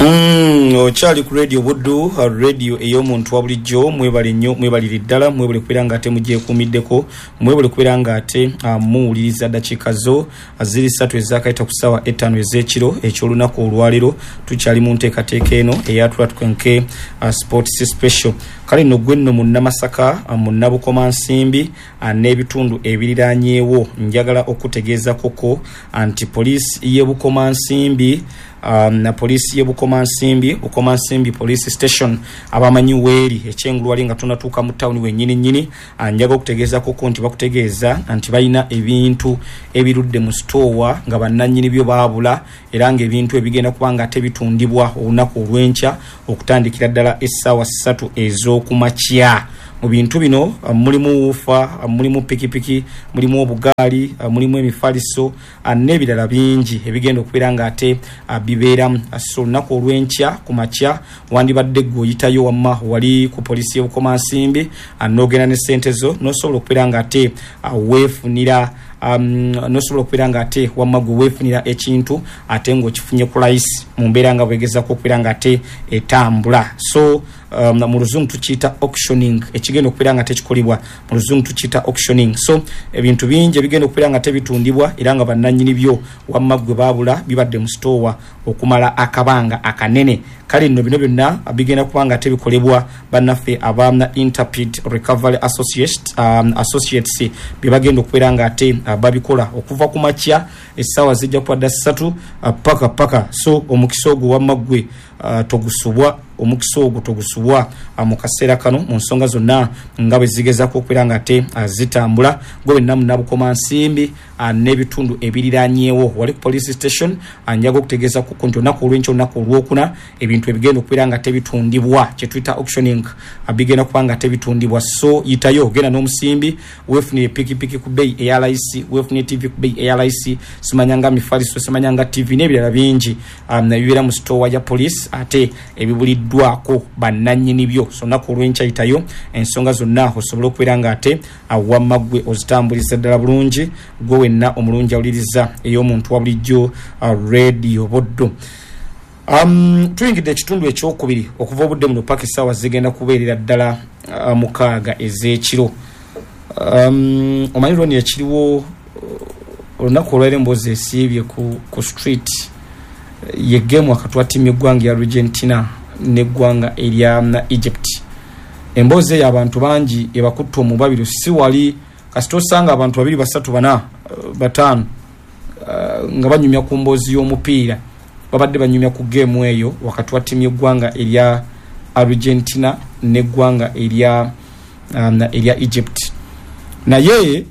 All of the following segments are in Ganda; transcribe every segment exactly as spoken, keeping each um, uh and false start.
Mm, ochali ku radio Buddu, radio eyomuntu wabulijjo mwebale nnyo mwebalira ddala mwebale kubiranga ate mujje kumiddeko mwebale kubiranga ate uh, muwuliriza dakika zo ziri ssatu ezakaita ku ssaawa etaano ez'ekiro ekyolunaku olwaliro tukyali mu nteekateeka eno eyatula tukwenke uh, sports special kale nno gwe nno mu Namasaka uh, mu Nabukomansimbi uh, n'ebitundu ebiriraanyeewo njagala okutegeeza koko anti police y'e Bukomansimbi Um, na polisi ye Bukomansimbi Bukomansimbi police station abamanyi weeri ekyengulu wali nga tunatuuka mu town wennyini nnyini anjaga okutegeeza koko nti bakutegeeza nti balina ebintu ebirudde mu store nga bannannyini byo baabula era ng'ebintu ebigenda kuba nga tebitundibwa olunaku olw'enkya okutandikira ddala essaawa ssatu ez'okumakya. Mu bintu bino mulimu ufa mulimu pikipiki mulimu obugaali mulimu emifaliso n'ebirala bingi ebigenda okubeera nga ate bibeera so olunaku olw'enkya ku makya wandibadde gwe oyitayo wamma wali ku polisi y'e Bukomansimbi n'ogenda ne ssente zo n'osobola okubeera nga ate weefunira Um, nosobola okubeera nga ate wamma gwe weefunira ekintu ate ng'okifunye ku layisi mu mbeera nga bwegezako okubeera nga ate etambula. So um, mu luzungu tukiyita auctioning ekigenda okubeera nga tekikolebwa mu luzungu tukiyita auctioning. So ebintu bingi ebigenda okubeera nga tebitundibwa era nga bannannyini byo wamma gwe baabula bibadde mu store okumala akabanga akanene. Kale nno bino byonna bigenda kuba nga tebikolebwa bannaffe aba Interpid Recovery Associates um, Associates bye bagenda okubeera nga ate uh, babikola okuva ku makya essaawa zijja kuba ssatu uh, paka paka. So omukisa ogwo wamma gwe uh, togusubwa omukisa ogwo togusubwa uh, mu kaseera kano mu nsonga zonna nga bwe zigezako okubeera nga ate uh, zitambula gwe wenna mu Nabukomansimbi uh, n'ebitundu ebiriraanyeewo wali ku police station uh, njaga okutegeeza kuko nti olunaku olw'enkya olunaku olwokuna ebintu ebigenda okubeera nga tebitundibwa kye tuyita auctioning uh, bigenda kuba nga tebitundibwa. So yitayo genda n'omusimbi weefunire pikipiki ku bbeeyi eya layisi weefunire tv ku bbeeyi eya layisi simanyanga mifaliso simanyanga tv n'ebirala bingi um, nabibeera mu store ya police ate ebibuliddwako bannannyini byo. So olunaku olw'enkya yitayo ensonga zonna osobola okubeera nga ate awamma gwe ozitambuliza ddala bulungi gwe wenna omulungi awuliriza ey'omuntu wa bulijjo uh, radio Buddu. Um, tuyingidde ekitundu ekyokubiri okuva obudde muno paka essaawa zigenda kubeerera ddala uh, mukaaga ez'ekiro. Um, omanyi lwoni ekiriwo olunaku olwaliro emboozi esiibye ku, ku street ye game wakati wa ttiimu y'eggwanga ya Argentina n'eggwanga erya Egypt. Emboozi eyo abantu bangi ebakutte omubabiro si wali kasita osanga abantu babiri basatu bana uh, bataano uh, nga banyumya ku mboozi y'omupiira babadde banyumya ku game eyo wakati wa ttiimu y'eggwanga erya Argentina n'eggwanga erya um, erya Egypt. Naye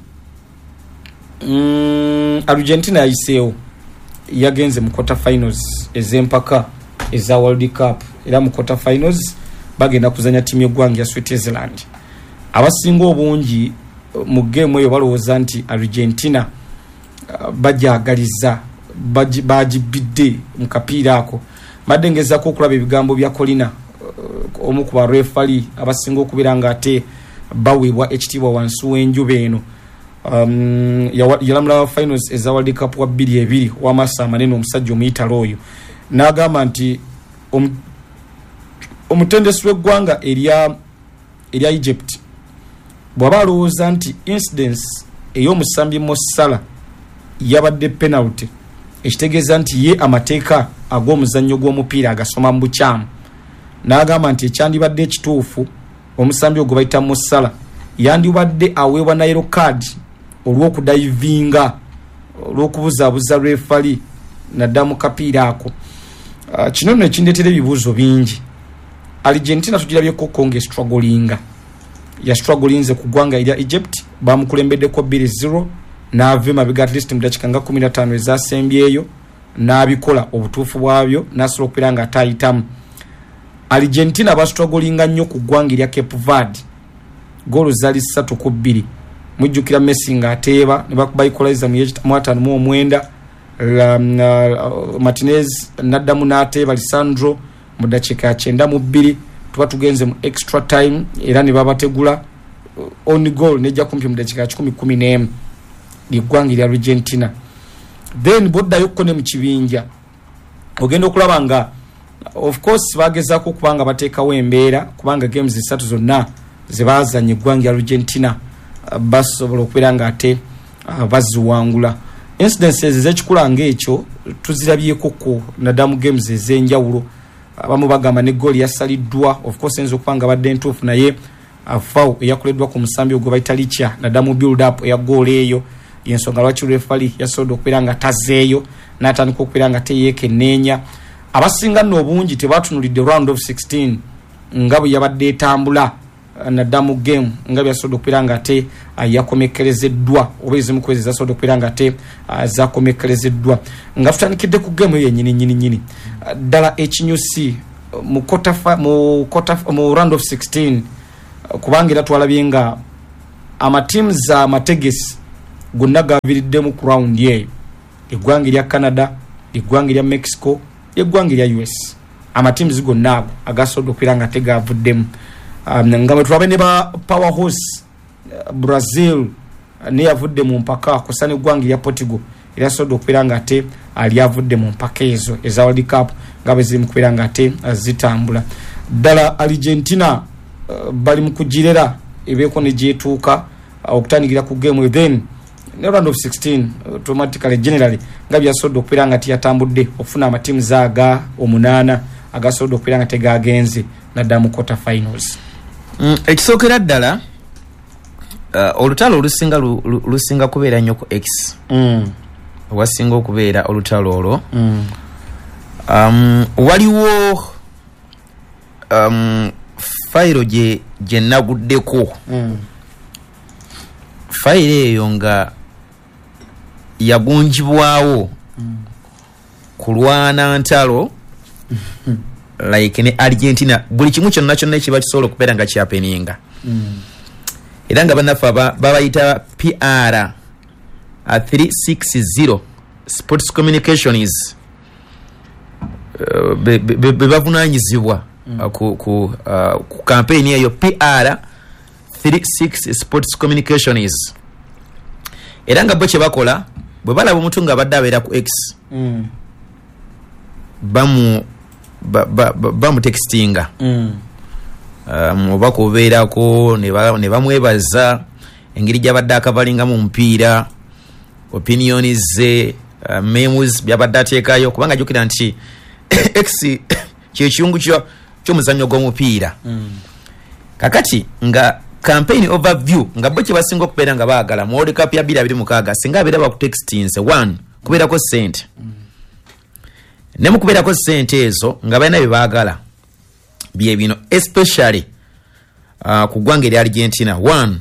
mm, Argentina yayiseewo yagenze mu quarter finals ez'empaka eza World Cup era mu quarter finals bagenda kuzanya ttiimu y'eggwanga ya Switzerland. Abasinga obungi mu game eyo balowooza nti Argentina uh, bajagaliza bagibidde mu kapiira ako. Mbadde ngezako okulaba ebigambo bya Colina uh, omu ku barefali abasinga okubeera nga ate baweebwa ekitiibwa wansi w'enjuba eno. Um, yalamula finals eza World Cup wa bbiri ebiri w'amaaso amanene omusajja omuyitalo oyo n'agamba nti om, omutendesi w'eggwanga erya erya Egypt bw'aba alowooza nti incidence ey'omusambi Mossala yabadde penalty ekitegeeza nti ye amateeka ag'omuzannyo gw'omupiira agasoma mu bukyamu. N'agamba nti ekyandibadde ekituufu omusambi ogwo bayita Mossala yandibadde aweebwa na yellow card olw'okudayivinga olw'okubuzaabuza refali nadda mu kapiira ako. Uh, kino nno ekindeetera ebibuuzo bingi. Argentina tugirabyeko konge strugglinga ya strugglinze ku ggwanga erya Egypt bamukulembeddeko bbiri zero n'ave mabega at least mu dakiika nga kumi na ttaano ezasembyeyo n'abikola obutuufu bwabyo n'asobola okubeera nga atayitamu. Argentina bastrugglinga nnyo ku ggwanga erya Cape Verde goolo zaali ssatu ku bbiri. Mujjukira Messi nga ateeba ne bakubayikoliza mu ataano mu omwenda um, uh, Martinez n'addamu n'ateeba Lisandro mu dakiika ya kyenda mu bbiri tuba tugenze mu extra time era ne babategula uh, on goal nejja kumpi mu dakiika ya kikumi kumi n'emu liggwanga erya Argentina. Then boddayo kko ne mu kibinja ogenda okulaba nga of course bagezaako kubanga bateekawo embeera kubanga games zisatu zonna zebazanye eggwanga ya Argentina uh, basobola okubeera nga ate uh, baziwangula. Incidences ez'ekikula ng'ekyo tuzirabyeko ku nadamu games ez'enjawulo. Abamu bagamba ne goal yasaliddwa, of course enzo okubanga badde ntuufu naye afau eyakoleddwa ku musambi ogwo bayita licha nadamu build up eya goal eyo yensonga lwaki referee yasobola okubeera nga tazeeyo n'atandika okubeera nga teyeekenneenya. Abasinga nno obungi tebatunulidde round of sixteen nga bwe yabadde etambula nadamu game nga byasobola okubeera nga te uh, yakomekkerezeddwa oba ezimu ku ezo zasobola okubeera nga te uh, zakomekkerezeddwa nga tutandikidde ku game eyo yennyini nyini nyini uh, ddala ekinyusi uh, mu quarter mu quarter mu round of sixteen uh, kubanga era twalabye nga amateams amategesi gonna gaviriddemu ku round eyo eggwanga erya Canada, eggwanga erya Mexico, eggwanga erya U S. Amateams gonna ago agasobola okubeera nga tegavuddemu. Um, nga bwe tulabe ne ba powerhouse uh, Brazil uh, ne yavudde mu mpaka kusana eggwanga erya Portugal era sodo okubeera nga ate ali avudde mu mpaka ezo eza World Cup nga bwe ziri mu kubeera nga ate uh, zitambula. Ddala Argentina uh, bali mu kugirera ebeeko ne gyetuuka uh, okutandikira ku game then ne round of sixteen automatically generally nga byasodo okubeera nga tiyatambudde okufuna amatimu zaaga omunaana agasodo okubeera nga tegagenze naddamu quarter finals. Mm, ekisookera ddala uh, olutalo olusinga lusinga kubeera nnyo ku X mm. wasinga okubeera olutalo olwo mm. um, waliwo um, fayiro gye gye naguddeko mm. fayiro eyo nga yagunjibwawo mm. kulwana ntalo like ne Argentina buli kimu kyonna kyonna ekiba kisobola okubeera nga kyapeninga mm. era nga bannaffe babayita P R a three sixty sports communication is uh, be, be, be, be bavunanyizibwa mm. uh, ku, ku, uh, ku campaign eyo P R three sixty sports communication is era nga bo kye bakola bwe balaba omuntu nga badde abeera ku X mm. bamu ba ba bamu textinga mm. um, oba kubeerako ne bamwebaza engeri gyabadde akavalinga mu mupiira opinions ze uh, memes byabadde ateekayo kubanga jjukira nti X kyekiyungu ky'omuzannyo gw'omupiira mm. kakati nga campaign overview nga bo kye basinga okubeera nga baagala mu World Cup ya bbiri abiri mukaaga singa abeera bakutextinze one kubeerako ssente mm. ne mu kubeerako ssente ezo nga balina bye baagala bye bino especially uh, ku ggwanga erya Argentina one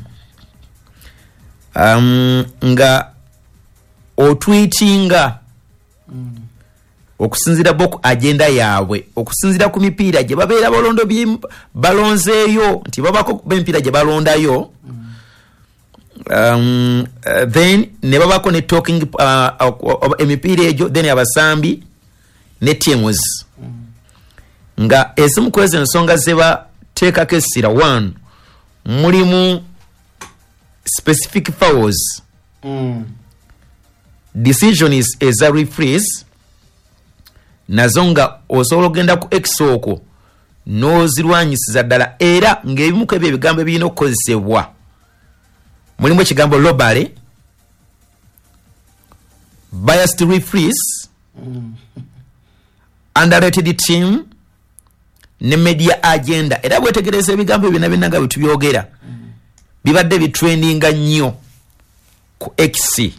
um, nga otwitinga mm. okusinzira bo ku agenda yaabwe okusinzira ku mipiira gye babeera balondo balonzeeyo nti babako b'emipiira gye balondayo mm. um, uh, then ne babako ne talking uh, uh, emipiira egyo then abasambi ne teams mm. nga ezimu ku ezo ensonga ze bateekako essira one mulimu specific fouls mm. decision is eza referees nazo nga osobola okugenda ku X okwo n'ozirwanyisiza ddala era ng'ebimu ku ebyo ebigambo ebirina okukozesebwa mulimu ekigambo robbery, biased referees mm. underrated team ne media agenda era bwetegereza ebigambo byonna byonna nga bitubyogera mm. bibadde bitrendinga nnyo ku X mm.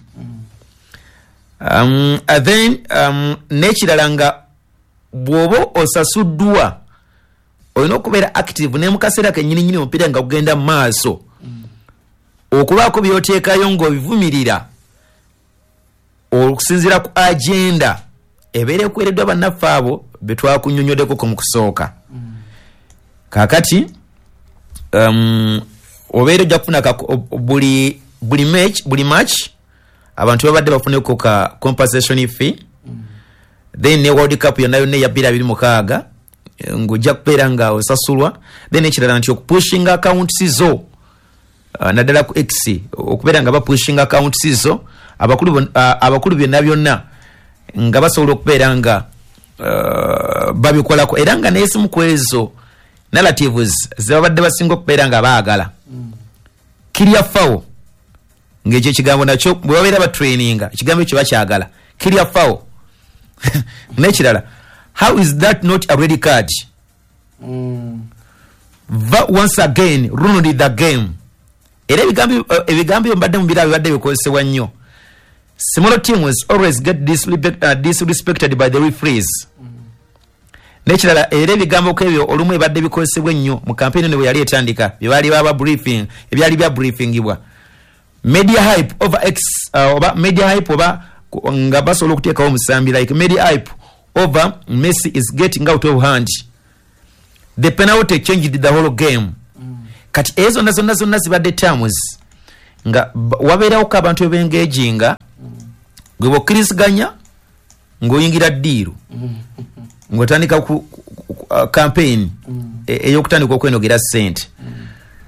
um, and then um, n'ekirala nga bw'oba osasuddwa olina okubeera active ne mu kaseera kennyini nnyini omupiira nga kugenda mu maaso mm. okubaako byoteekayo ng'obivumirira okusinziira ku agenda ebeere ekwereddwa bannaffe abo be twakunnyonnyoddeko mu kusooka mm. kaakati um, obeera ojja kufuna buli buli match buli match abantu babadde bafuneko ka compensation fee mm. then ne World Cup yonna yonna eya bbiri abiri mukaaga ng'ojja kubeera nga osasulwa then ekirala nti okupushinga accounts zo uh, naddala ku X okubeera nga bapushinga accounts zo abakulu uh, abakulu byonna byonna nga basobola okubeera nga uh, babikolako era nga n'esimu ku ezo narratives zebabadde basinga okubeera nga baagala mm. kirya fawo ng'ekyo ekigambo nakyo bwe babeera batraininga ekigambo ekyo bakyagala kirya fawo n'ekirala how is that not a red card mm. Va, once again ruined the game era ebigambo ebigambo byo mbadde mu bira bibadde bikozesebwa nnyo. Smaller teams always get disrespect, uh, disrespected by the referees. Mm. Nekirala era ebigambo kwebyo olumu ebadde bikozesebwa nnyo mu campaign ne bwe yali etandika byali baba briefing ebyali bya briefingibwa media hype over X uh, oba media hype oba nga basobola okuteekawo omusambi like media hype over Messi is getting out of hand. The penalty changed the whole game. Mm. Kati ezo nazo nazo nazo zibadde terms nga wabeerawo ko abantu ebengeginga gwe bokkiriziganya ng'oyingira ddiiru ng'otandika ku, ku, ku uh, campaign mm. ey'okutandika okwenogera ssente mm.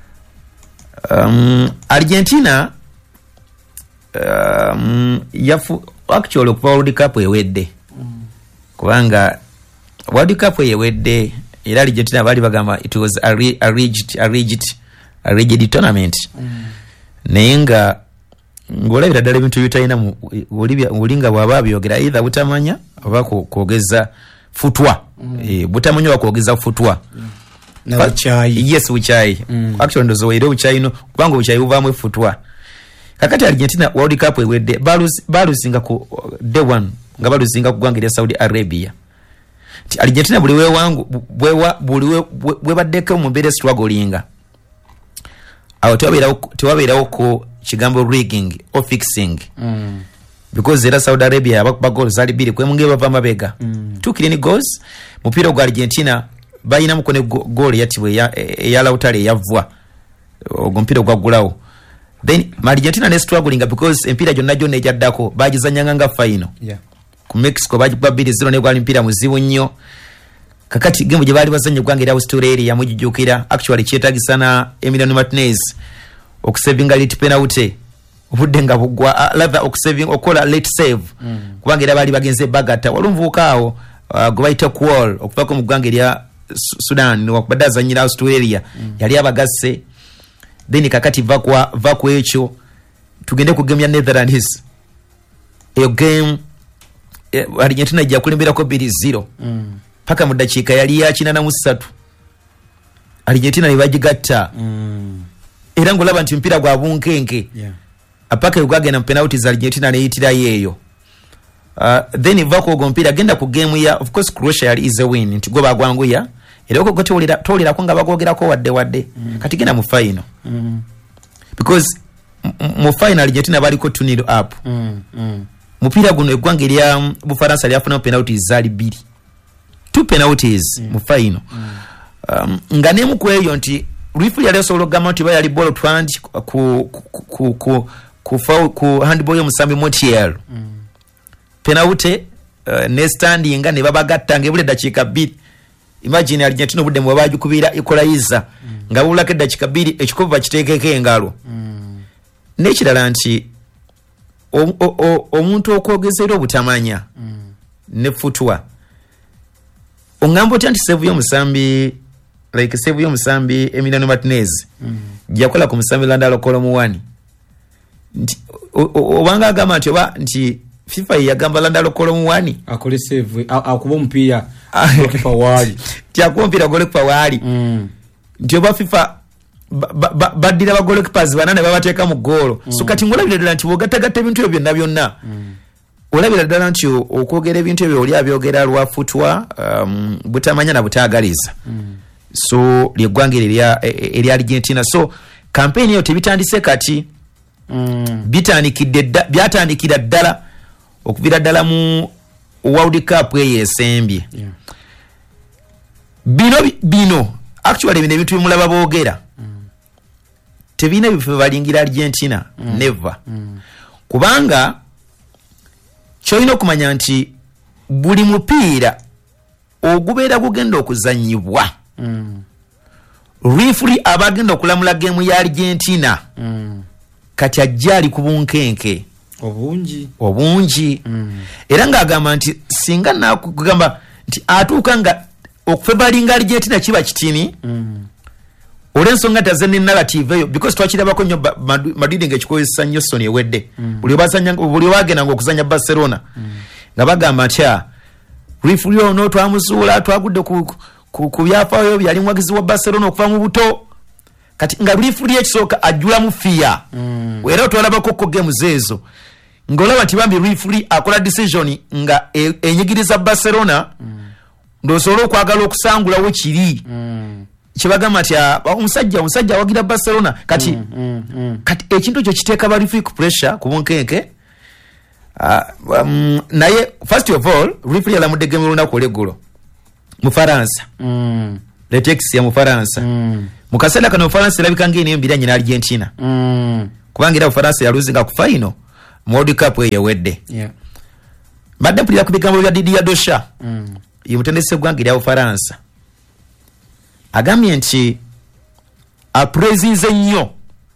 um, Argentina um, yafu actually okuva World Cup ewedde mm. kubanga World Cup ewedde era Argentina bali bagamba it was a, re, a rigged a rigged a rigged tournament mm. naye nga ng'olabira ddala ebintu bitalina olinga bw'aba byogera either butamanya oba kwogeza futwa mm. e, butamanya oba kwogeza futwa mm. na buchayi yes buchayi mm. actually ndozo waire buchayi no kubanga buchayi buvaamu futwa kakati Argentina World Cup ewedde baluzinga ku day one nga baluzinga ku ggwanga lya Saudi Arabia. Ti Argentina buli we wangu bwewa buli we bwebaddeko mu mbeera strugglinga awo tewabeerawo ku kigambo rigging or fixing mm. because era Saudi Arabia abakuba goals zali biri kwemungee bava mabega mm. two killing goals mupira gwa Argentina bayina mukone goal yatibwe ya ya Lautaro yavwa ogwo mpira gwa gulawo then Argentina ne struggling because empira jonna jonna ejaddako bagizanyanga nga final yeah. ku Mexico bagikuba biri zero ne gwali mpira muzibu nnyo kakati game gye bali bazanye gwange Australia mujijukira actually kyetagisana Emiliano Martinez okusavinga late penalty obudde nga bugwa lather okusaving okola late save mm. kubanga era bali bagenze bagata walumvukaawo uh, gwaita kwall okuvako mu ggwanga lya Sudan n'okubadde azanyira Australia mm. yali abagasse then kakati vakwa vakwa ekyo tugende ku game ya Netherlands eyo game eh, Argentina ijja kulemberako biri zero mm. paka mu dakiika yali ya kinana mu ssatu Argentina ne bagigatta mm. era ngolaba nti mpira gwa bunkenke yeah. apaka yugagena penalties Argentina ne yitira yeyo uh, then vako go mpira genda ku game ya of course Croatia yali is a win nti go bagwangu ya era ko gotolera tolera ko nga bagogerako wadde wadde mm. kati genda mu final mm. because mu final Argentina bali ko two nil up mm. mm. mupira guno egwange lya Bufaransa lyafuna penalties zali biri two penalties yeah. mu final mm. um, nga nemu kweyo nti referee yali solo gama nti bayali ball twand ku ku ku ku foul ku handball yomusambi Montiel mm. penalty uh, ne standing nga ne babagatta ngebule dakika biri imagine Argentina budde mu babaju kubira equalizer mm. nga bulake dakika biri ekikovu bakitekeke engalo mm. nekirala nti omuntu okwogezera obutamanya mm. ne futwa ongambo tanti save yomusambi like save yomusambi Emiliano Martinez mm. jakola ku musambi Landalo Kolomuwani nti obanga agamba nti oba nti FIFA yagamba Landalo Kolomuwani akole save akuba mpira goalkeeper wali ti akuba mpira goalkeeper wali mm. nti oba FIFA badira ba goalkeepers banane babateeka mu goal mm. so kati ngolabira ddala nti bogatagatta ebintu ebyo byonna byonna mm. olabira ddala nti okwogera ebintu ebyo oli abyogera lwa futwa um, butamanya na butaagaliza mm. so lyegwange erya erya Argentina so campaign yo tebitandise kati mm. bitandikidde byatandikira ddala okuvira ddala mu World Cup eyo esembye yeah. bino bino actually bino ebintu bimulaba boogera mm. tebina bife balingira Argentina mm. never mm. kubanga kyoyina okumanya nti buli mupiira ogubeera gugenda okuzanyibwa mm. referee abagenda okulamula game ya Argentina mm. kati ajjali ku bunkenke obungi obungi mm. era ng'agamba nti singa nakugamba nti atuuka nga okufebalinga Argentina kiba kitini mm. olw'ensonga tazenne narrative eyo because twakirabako nnyo Madrid ng'ekikozesa nnyo Sony ewedde mm. buli buli bagenda ng'okuzanya Barcelona mm. nga bagamba nti referee ono twamuzuula twagudde ku, ku, ku byafaayo byali muwagizi wa Barcelona okuva mu buto kati nga referee ekisooka ajjula mu fiya mm. era otwalabako ko games ezo ng'olaba nti bambi referee akola decision nga e, enyigiriza Barcelona mm. ndosobola okwagala okusangulawo kiri mm. kibagamba nti omusajja omusajja awagira Barcelona kati mm, mm, mm. kati ekintu ekyo kiteeka bali free pressure ku bunkenke uh, um, naye first of all referee alamudde game olunaku olw'eggulo mu Faransa mm. le text ya mu Faransa mm. mu kaseera kano Faransa erabika ng'eno embira nyina Argentina mm. kubanga era Faransa yaluzinga ku final mu World Cup eyo ewedde yeah. badde mpulira ku bigambo bya Didier Deschamps mm. ye mutendesi gwanga erya Faransa agambye nti aprezinze nnyo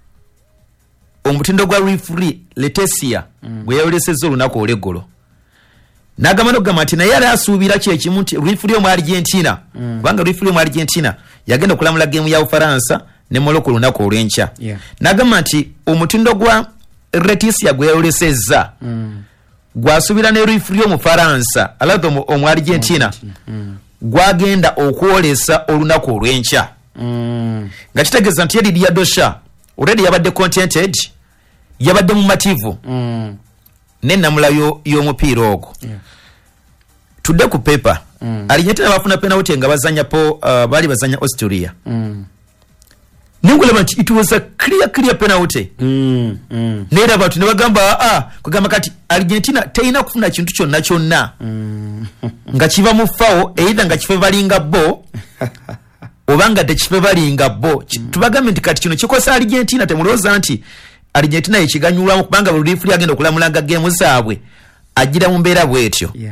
omutindo gwa referee Letizia mm. gwe yayolesezza olunaku olw'eggulo n'agamba n'okugamba nti naye yali asuubira ki ekimu nti referee omu Argentina kubanga mm. referee omu Argentina yagenda okulamula geemu ya Bufaransa ne Morocco olunaku olw'enkya yeah. n'agamba nti omutindo gwa Letizia gwe yayolesezza mm. gwasuubira ne referee omu Faransa alaga omu Argentina mm. gwagenda okwolesa olunaku olw'enkya mm. nga kitegeeza nti Didier Deschamps already yabadde contented yabadde mu mativu mm. n'ennamula y'omupiira ogwo yeah. tudde ku paper mm. Argentina bafuna penalty nga bazanya po uh, bali bazanya Austria mm. ningulaba nti it was a clear clear penalty mm. mm. neera abantu ne bagamba ah kugamba kati Argentina teina kufuna kintu kyonna kyonna mm. nga kiva mu foul either nga kife balinga bo obanga tekife balinga bo mm. tubagambe nti kati kino kikosa Argentina temuloza nti Argentina yekiganyulwamu kubanga buli referee agenda okulamulanga game zaabwe agira mu mbeera bwetyo yeah.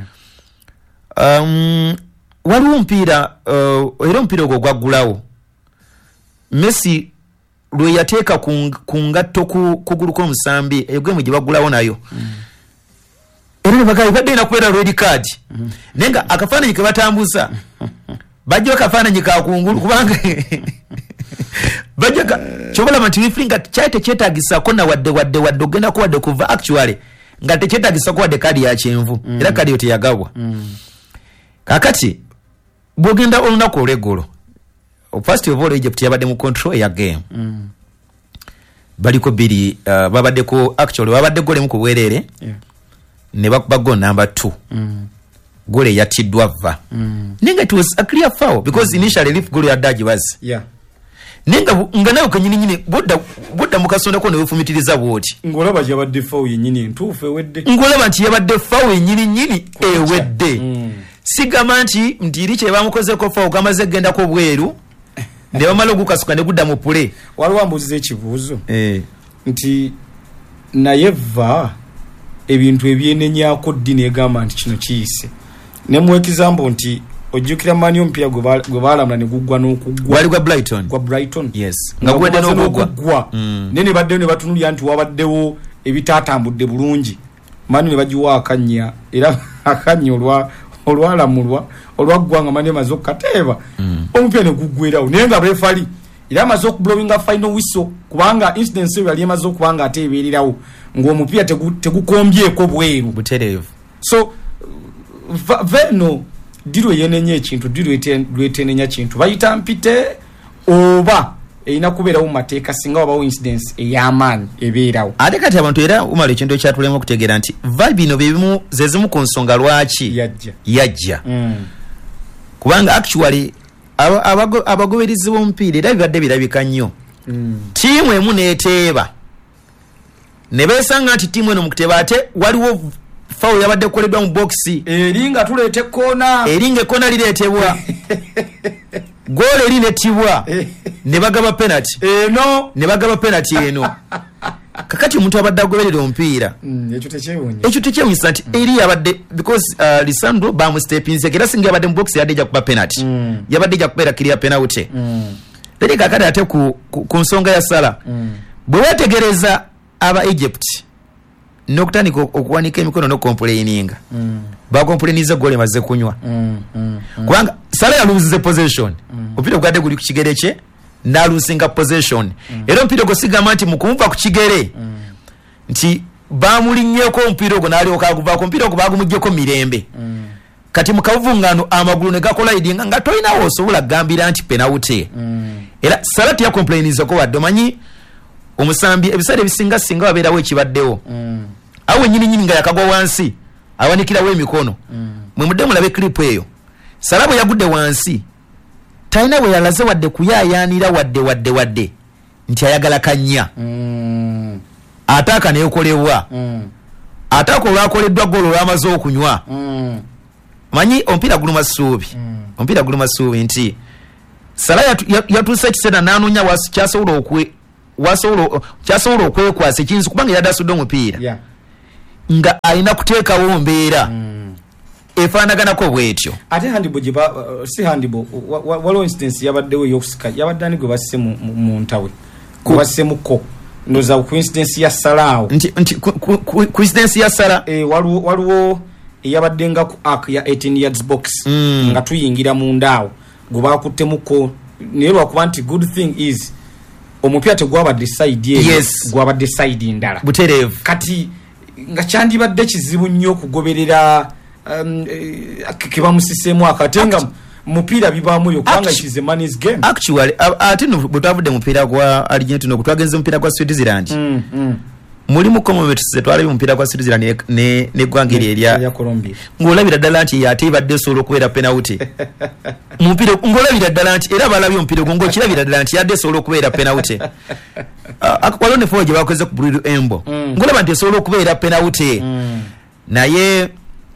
um, waliwo mpira uh, era omupiira ogwo gwaggulawo Messi lwe yateeka ku ngatto kugulu kw'omusambi egwemu gye baggulawo nayo mm. era nebagayi badde ina kubeera red card mm. naye nga akafaananyi ke batambuza bajja akafaananyi kakungulu kubanga bajja kyobalaba nti referee nga kyali tekyetaagisako na wadde wadde wadde ogendako wadde kuva actually nga tekyetaagisako wadde kadi ya kyenvu mm. era kadi yo teyagabwa mm. kakati bwogenda olunaku olw'eggulo first of all Egypt yabadde mu control ya game mm. baliko biri uh, babaddeko actually babadde gole mu kubwerere yeah. ne bakuba go number two mm. gole yatiddwa va mm. ninga it was a clear foul because mm. initially if gole yadaji was yeah. ninga nga nayo kanyini nyine bodda bodda mukasonda ko ne wefumitiriza bwoti ngolaba yabadde foul yenyini ntuufu ewedde ngolaba nti yabadde foul yenyini nyini ewedde mm. sigama nti ndiri kye bamukozeko foul kamaze genda ko bweru ndewa malo gukasuka ne gudda mu pule waliwo ambuziza ekibuuzo eh nti naye va ebintu ebyenenyako ddini egamba nti kino kiyise ne mu example nti ojjukira mani ompira gwe baalamula ne guggwa n'okuggwa wali gwa Brighton gwa Brighton yes nga gwedde n'okuggwa mm. ne ne baddeyo ne batunulya nti wabaddewo ebitaatambudde bulungi mani ne bagiwa akanya era akanya olwa olwalamulwa olwaggwanga mani amaze okukateeba mm. omupira ne guggwerawo naye nga refali era amaze okublowinga final whistle kubanga incidence eyo yali emaze okubanga ateebererawo ng'omupira tegukombyeko bweru butereevu so veno diro yenenye ekintu diro lwetenenya kintu bayita mpite oba erina kubeerawo mu mateeka singa wabawo incidence ey'amaanyi ebeerawo ate kati abantu era umala ekintu ekyatulemu okutegeera nti va bino bebimu zezimu ku nsonga lwaki yajja yajja mm. kubanga actually abagoberezi b'omupiira era bibadde birabika nnyo mm. tiimu emu neeteeba ne beesanga nti tiimu eno mu kuteeba ate waliwo foul yabadde kukoleddwa mu boxi eringa tuleete koona eringa ekoona lireetebwa goal eri netibwa ne bagaba penalty eno ne bagaba penalty eno kakati omuntu abadde agoberera omupiira ekyo tekyewunya ekyo tekyewunyisa nti eri yabadde because uh, Lisandro bamu stepinze era singa yabadde mu box yadde ejja kuba penalty mm. yabadde ejja kubeera clear penalty mm. Lere kakati ate ku, ku, ku nsonga ya sala mm. bwe wetegereza aba Egypt nokutandika okuwanika emikono nokomplaininga mm. bakomplainiza gole maze kunywa mm, mm, mm. kubanga Sala yaluzize possession mm. ompira gwadde guli ku kigere kye nalusinga possession mm. era ompira gosigamba nti mukumva ku kigere mm. nti bamulinnyeko ompira ogwo n'alyoka aguvaako ompira ogwo bagumugyeko mirembe mm. kati mukavungano amagulu ne gakola idinga nga tolinawo osobola kugambira nti penalty mm. era Sala tiyakomplainizako wadde omanyi omusambi ebiseera ebisinga singa wabeerawo ekibaddewo mm. awe nyini nyini nga yakagwa wansi awanikirawo emikono mm. mwe mudde mulabe clip eyo Sala bwe yagudde wansi talina bwe yalaze wadde kuyaayaanira wadde wadde wadde nti ayagala kannya mm. ataaka neekolebwa mm. ataaka olwakoleddwa golo olwamaze okunywa mm. manyi ompira guluma ssuubi mm. ompira guluma ssuubi nti Sala yatuuse ekiseera n'anoonya kyasobola okwe wasobola kyasobola okwekwasa ekinzi kubanga yadasudde omupiira yeah. nga alina kuteekawo mbeera mm. efaanaganako bwetyo ate handibo jiba uh, si handibo waliwo instance yabaddewo eyokusika yabadde ani gwe basse mu ntawe kubasse muko ndoza ku instance ya Salaawo nti nti ku instance ya Sala eh waliwo waliwo eyabadde nga ku arc ya eighteen yards box mm. nga tuyingira mu ndaawo gwe bakutte muko naye lwakuba nti good thing is omupira tegwabadde side ye yes. gwabadde side ndala buterevu kati nga kyandibadde kizibu nnyo okugoberera um, kebamusisemu akatenga mupira bibamu yo kubanga it is a man's game actually ate no butavudde mupira gwa Argentina okutwagenze mupira gwa Switzerland mm, mm. muri mu commonwealth twali mupira gwa Switzerland ne ne gwangeri eria ya Colombia ngolabira dalanti yate badde solo kubeera penalty mupira ngolabira dalanti era balabye mupira gongo kirabira dalanti yadde solo kubeera penalty akwalo ne foje bakoze ku Bruno Embo mm. ngolaba nti solo kubeera penalty mm. naye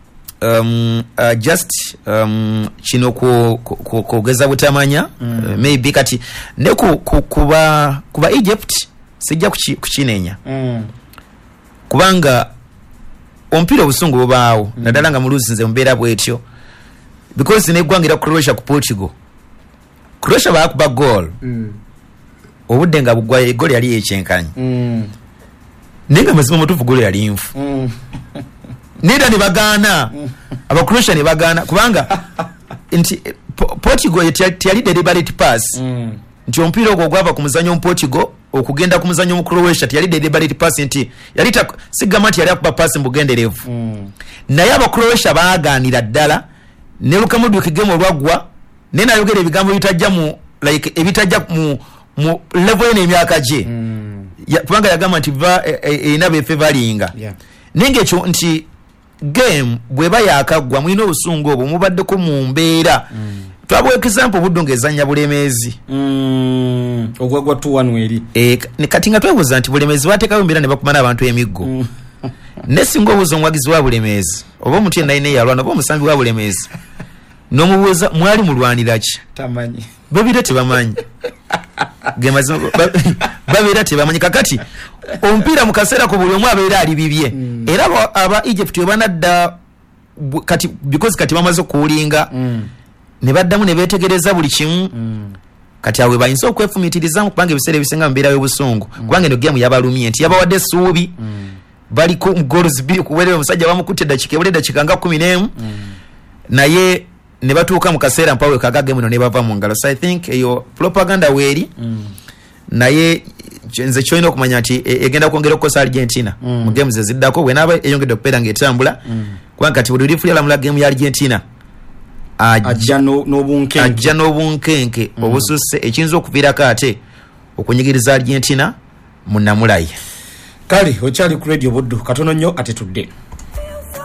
um uh, just um kino ko kogeza butamanya mm. uh, maybe kati ne ku kuba kuba Egypt sijja kukinenya mm. kubanga ompira obusungu bubaawo mm. nadala nga muluzinze mbeera bwetyo because ne gwangira Croatia ku Portugal Croatia baakuba goal mm. obudde nga bugwa goal yali yekyenkanye mm. nenga mazima mutufu goal yali infu mm. neda ne bagana mm. aba Croatia ne bagana kubanga nti Portugal yali deliberate pass mm. nti ompira ogwo gwava ku muzanyo mu Portugal okugenda ku muzanyo mu Croatia yali deliberate pass nti yali ta sigama nti yali akuba pass mbugenderevu mm. naye aba Croatia baaganira ddala ne lukamudu kigemo lwagwa nena yogera ebigambo bitajja mu like ebitajja mu mu level ene emyaka je mm. ya, kubanga yagamba nti va ina e, e, befe valinga yeah. nenge kyo nti game bweba yakagwa mwino obusungu obwo mubadde ko mu mbeera mm. twabwe example budonge zanya bulemezi mm ogwagwa two one weri e ne katinga twebuza nti bulemezi batekawo mbira ne bakumana abantu emiggo mm. nesingo buzo mwagizi wa bulemezi oba omuntu yenna ine yalwana oba omusambi wa bulemezi nomubuza mwali mulwanira ki tamanyi babira tebamanyi gemazo babira tebamanyi kakati ompira mukasera ko buli omwe abeera ali bibye mm. era aba Egypt yobanadda kati because kati bamaze kuulinga mm. ne baddamu ne betegereza buli kimu mm. kati awe bayinza okwefumitiriza kubanga ebiseera ebisinga mbeera y'obusungu mm. kubanga eno game yabalumye nti yabawadde suubi mm. bali ku goals bili kuwelera omusajja bamukutte dakika ebule dakika nga kumi n'emu mm. naye ne batuuka mu kaseera mpawe kaga game no ne bava mu ngalo so I think eyo propaganda weeri mm. naye nze kyoyina okumanya nti egenda kwongera okukosa Argentina mm. mu game ze ziddako bwenaaba eyongedde okubeera ng'etambula mm. kubanga kati buli lifulyala mula game ya Argentina ajja n'obunkenke ajja n'obunkenke mm. obususse ekiyinza okuviirako ate okunyigiriza Argentina mu namulaye kale okyali ku radio Buddu katono nnyo ate tudde